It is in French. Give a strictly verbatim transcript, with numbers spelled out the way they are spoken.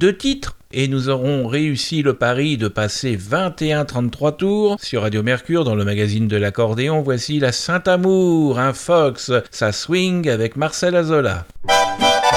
deux titres. Et nous aurons réussi le pari de passer vingt et un trente-trois tours sur Radio Mercure dans le magazine de l'accordéon. Voici la Saint-Amour, un Fox, ça swing avec Marcel Azola.